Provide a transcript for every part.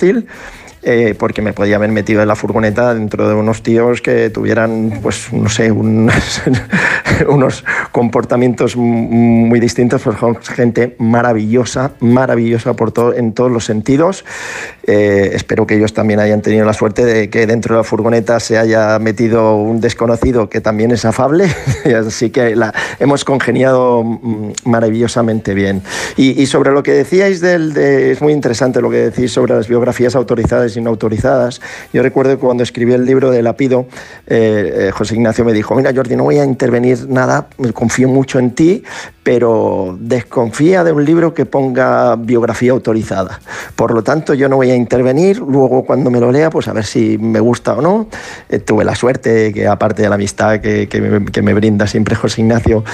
fácil. Porque me podía haber metido en la furgoneta dentro de unos tíos que tuvieran, pues no sé, unos comportamientos muy distintos, pues gente maravillosa en todos los sentidos. Espero que ellos también hayan tenido la suerte de que dentro de la furgoneta se haya metido un desconocido que también es afable, así que hemos congeniado maravillosamente bien. Y sobre lo que decíais es muy interesante lo que decís sobre las biografías autorizadas y no autorizadas. Yo recuerdo que cuando escribí el libro de Lapido, José Ignacio me dijo: mira, Jordi, no voy a intervenir nada, confío mucho en ti, pero desconfía de un libro que ponga biografía autorizada. Por lo tanto, yo no voy a intervenir. Luego, cuando me lo lea, pues a ver si me gusta o no. Tuve la suerte que, aparte de la amistad que me brinda siempre José Ignacio,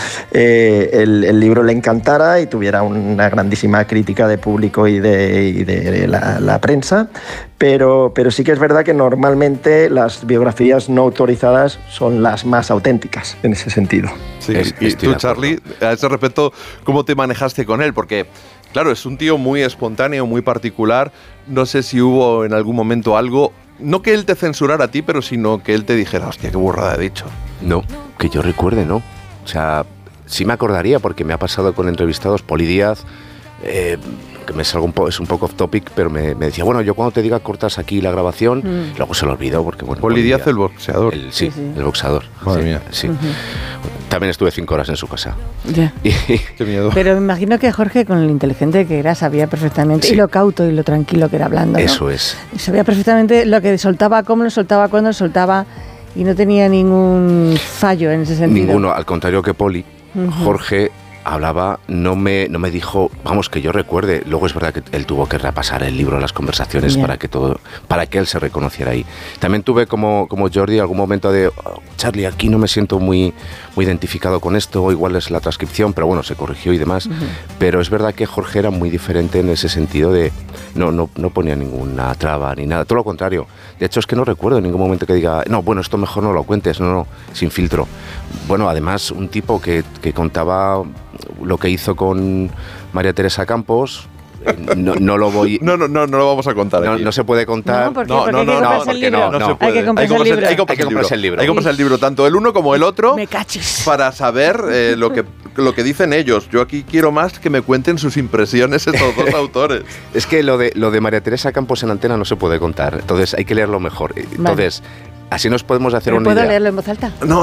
el libro le encantara y tuviera una grandísima crítica de público y de la prensa. Pero sí que es verdad que normalmente las biografías no autorizadas son las más auténticas en ese sentido. Sí, y tú, Charlie, a ese respecto, ¿cómo te manejaste con él? Porque, claro, es un tío muy espontáneo, muy particular. No sé si hubo en algún momento algo, no que él te censurara a ti, pero sino que él te dijera: hostia, qué burrada he dicho. No, que yo recuerde, no. O sea, sí me acordaría, porque me ha pasado con entrevistados. Poli Díaz, que me salgo es un poco off topic, pero me decía: bueno, yo cuando te diga cortas aquí la grabación, luego se lo olvido, porque bueno... Poli Díaz, el boxeador. Sí, el boxeador. Madre mía. Sí. También estuve 5 horas en su casa. Ya. Qué miedo. Pero me imagino que Jorge, con lo inteligente que era, sabía perfectamente, y lo cauto y lo tranquilo que era hablando, ¿no? Eso es. Sabía perfectamente lo que soltaba, cómo lo soltaba, cuándo lo soltaba, y no tenía ningún fallo en ese sentido. Ninguno, al contrario que Poli. Jorge hablaba, no me dijo, vamos, que yo recuerde. Luego es verdad que él tuvo que repasar el libro, las conversaciones, para que él se reconociera ahí. También tuve como Jordi algún momento de: Charlie, aquí no me siento muy identificado con esto, o igual es la transcripción, pero bueno, se corrigió y demás. Pero es verdad que Jorge era muy diferente en ese sentido de no ponía ninguna traba ni nada, todo lo contrario. De hecho, es que no recuerdo en ningún momento que diga: no, bueno, esto mejor no lo cuentes, no, sin filtro. Bueno, además, un tipo que contaba lo que hizo con María Teresa Campos. No lo voy... No lo vamos a contar aquí. No se puede contar. No, ¿por qué? Porque hay que comprarse el libro. No se puede. Hay que comprarse el libro. Hay que comprarse el libro. Hay que comprarse el libro, tanto el uno como el otro. Me cachis. Para saber lo que dicen ellos. Yo aquí quiero más que me cuenten sus impresiones estos dos autores. Es que lo de María Teresa Campos en antena no se puede contar. Entonces hay que leerlo mejor. Entonces... Así nos podemos hacer una idea. ¿Puedo leerlo en voz alta? No.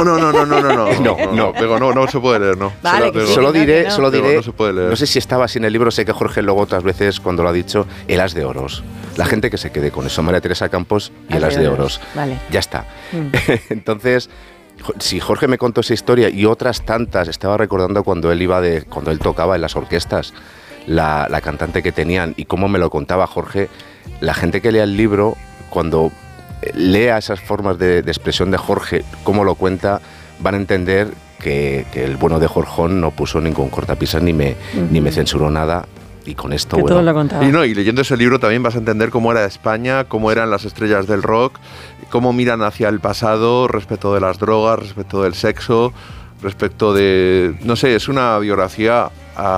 No se puede leer, no. Vale, solo diré, no se puede leer. No sé si estaba así en el libro, sé que Jorge luego otras veces cuando lo ha dicho, el as de oros. La gente que se quede con eso, María Teresa Campos y el as de oros. Vale. Ya está. Entonces, si Jorge me contó esa historia y otras tantas, estaba recordando cuando él tocaba en las orquestas, la cantante que tenían, y cómo me lo contaba Jorge. La gente que lea el libro, cuando lea esas formas de expresión de Jorge, cómo lo cuenta, van a entender que el bueno de Jorjón no puso ningún cortapisas ni me censuró nada. Y con esto, que todo lo contaba. Y leyendo ese libro también vas a entender cómo era España, cómo eran las estrellas del rock, cómo miran hacia el pasado respecto de las drogas, respecto del sexo, respecto de... No sé, es una biografía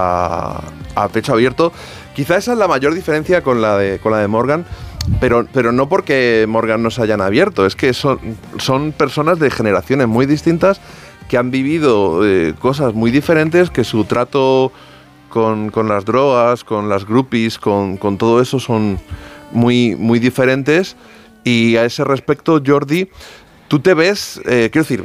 a pecho abierto. Quizá esa es la mayor diferencia con la de Morgan, pero no porque Morgan nos hayan abierto, es que son personas de generaciones muy distintas que han vivido cosas muy diferentes, que su trato con las drogas, con las groupies, con todo eso son muy, muy diferentes. Y a ese respecto, Jordi, tú te ves, quiero decir,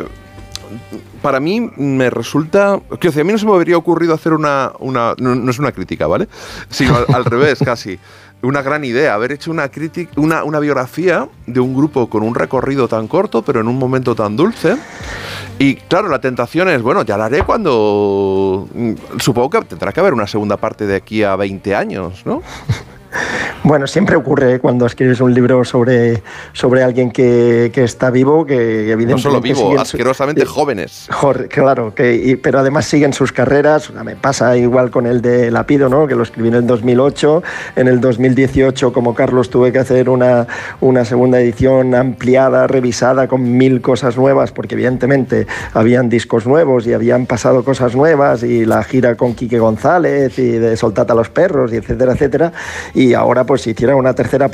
para mí me resulta... Quiero decir, a mí no se me habría ocurrido hacer no es una crítica, ¿vale? Sino al revés, casi. Una gran idea, haber hecho una biografía de un grupo con un recorrido tan corto, pero en un momento tan dulce. Y claro, la tentación es, bueno, ya la haré cuando... Supongo que tendrá que haber una segunda parte de aquí a 20 años, ¿no? Bueno, siempre ocurre cuando escribes un libro sobre alguien que está vivo, que evidentemente... No solo vivo, asquerosamente jóvenes. Claro, pero además siguen sus carreras. Me pasa igual con el de Lapido, ¿no? Que lo escribí en el 2008. En el 2018, como Carlos, tuve que hacer una segunda edición ampliada, revisada, con 1000 cosas nuevas, porque evidentemente habían discos nuevos y habían pasado cosas nuevas, y la gira con Quique González y de Soltad a los perros, y etcétera, etcétera. Y ahora pues si hiciera una tercera